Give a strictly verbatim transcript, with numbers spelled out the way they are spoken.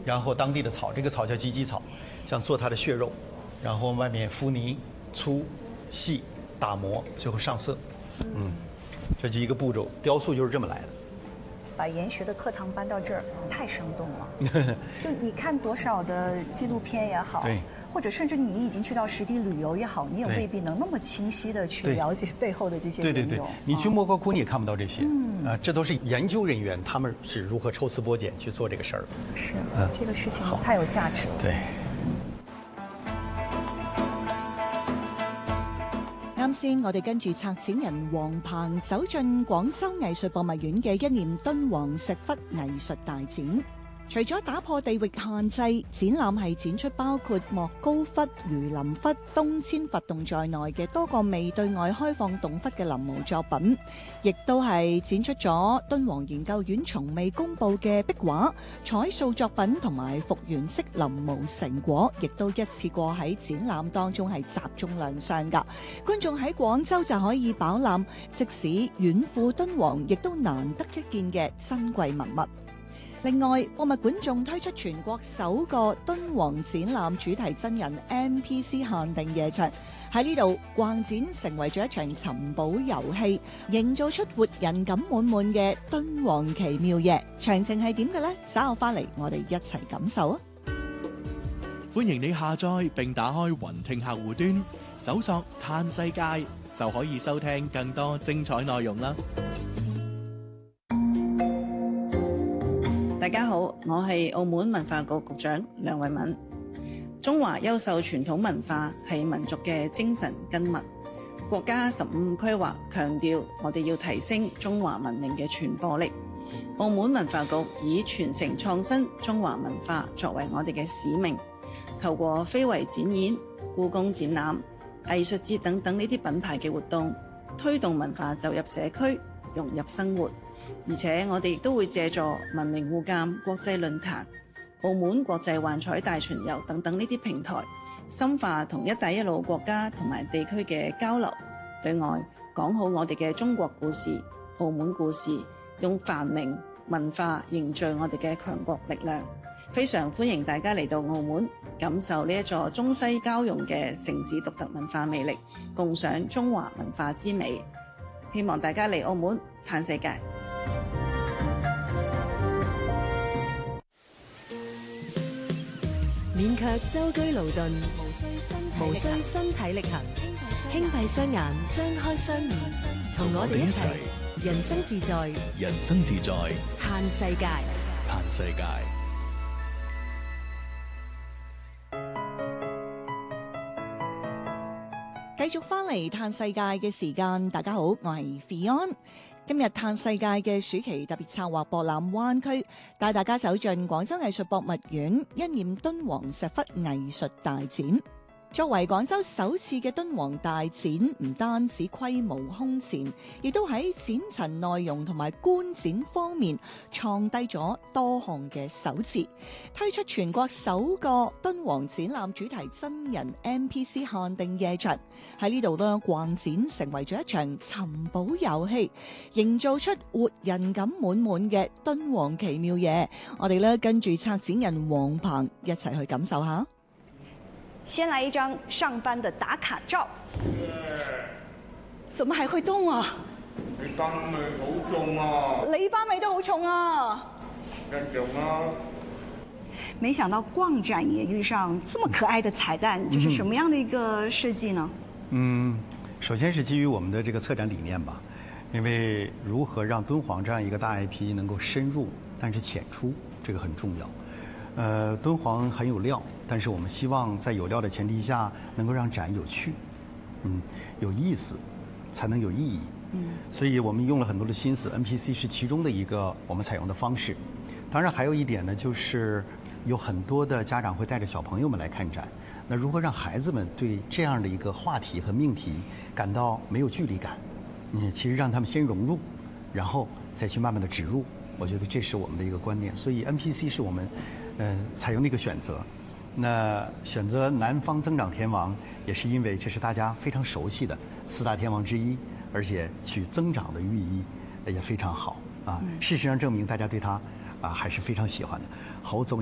然后当地的草，这个草叫鸡鸡草，像做它的血肉，然后外面敷泥、粗、细、打磨，最后上色。嗯，这就一个步骤，雕塑就是这么来的。 把研学的课堂搬到这儿，太生动了。就你看多少的纪录片也好， 对， 或者甚至你已经去到实地旅游也好，你也未必能那么清晰的去了解背后的这些对对对，你去莫高窟你也看不到这些。嗯啊，这都是研究人员他们是如何抽丝剥茧去做这个事儿。 是，嗯，这个事情太有价值了。 对。 啱先，我哋跟住策展人黃鵬走進廣州藝術博物院嘅一念敦煌石窟藝術大展。除咗打破地域限制，展覽係展出包括莫高窟、榆林窟、東遷佛洞在內嘅多個未對外開放洞窟嘅臨摹作品，亦都係展出咗敦煌研究院從未公佈嘅壁畫、彩塑作品同埋復原式臨摹成果，亦都一次過喺展覽當中係集中亮相㗎。觀眾喺廣州就可以飽覽，即使遠赴敦煌，亦都難得一見嘅珍貴文物。另外，博物館仲推出全國首個敦煌展覽主題真人 N P C 限定夜場，喺呢度逛展成為咗一場尋寶遊戲，營造出活人感滿滿嘅敦煌奇妙夜。詳情係點嘅呢？稍後翻嚟，我哋一齊感受啊！ 歡迎你下載並打開雲聽客戶端，搜索「嘆世界」就可以收聽更多精彩內容啦！ 大家好，我係澳門文化局局長梁慧敏。中華優秀傳統文化係民族嘅精神根脈。國家十五規劃強調，我哋要提升中華文明嘅傳播力。澳門文化局以傳承創新中華文化作為我哋嘅使命，透過非遺展演、故宮展覽、藝術節等等呢啲品牌嘅活動，推動文化走入社區，融入生活。而且我哋亦都會借助文明互鑑國際論壇、澳門國際幻彩大巡遊等等呢啲平台，深化同一帶一路國家同埋地區嘅交流。對外講好我哋嘅中國故事、澳門故事，用繁榮文化凝聚我哋嘅強國力量。非常歡迎大家嚟到澳門，感受呢一座中西交融嘅城市獨特文化魅力，共賞中華文化之美。希望大家嚟澳門嘆世界。 免卻舟車勞頓，無需身體力行，輕閉雙眼，張開雙耳，同我哋一齊人生自在， 人生自在， 嘆世界， 嘆世界。 繼續翻嚟嘆世界嘅時間，大家好，我係 Fion。今日嘆世界嘅暑期特別策劃博覽灣區，帶大家走進廣州藝術博物院一念敦煌石窟藝術大展。作為廣州首次嘅敦煌大展，唔單止規模空前，亦都喺展陳內容同埋觀展方面創低咗多項嘅首字，推出全國首個敦煌展覽主題真人 N P C 限定夜場。喺呢度呢，逛展成為咗一場尋寶遊戲，營造出活人感滿滿嘅敦煌奇妙夜。我哋呢跟住策展人黃鵬一齊去感受下。 先來一張上班的打卡照。 怎麼還會動啊？ 你班味好重啊！ 你班味都好重啊！ 一樣啊！ 沒想到逛展也遇上這麼可愛的彩蛋，這是什麼樣的一個設計呢？ 嗯，首先是基於我們的這個策展理念吧，因為如何讓敦煌這樣一個大 I P 能夠深入，但是淺出，這個很重要。呃，敦煌很有料，但是我們希望在有料的前提下，能夠讓展有趣，嗯，有意思，才能有意義。嗯，所以我們用了很多的心思 ，N P C 是其中的一個我們採用的方式。當然還有一點呢，就是有很多的家長會帶着小朋友們來看展。那如何讓孩子們對這樣的一個話題和命題感到沒有距離感？嗯，其實讓他們先融入，然後再去慢慢的植入。我覺得這是我們的一個觀念。所以 N P C 是我們。嗯，採用的一個選擇，那選擇南方增長天王，也是因為這是大家非常熟悉的四大天王之一，而且取增長的寓意也非常好啊。事實上證明大家對他啊還是非常喜歡的。侯總。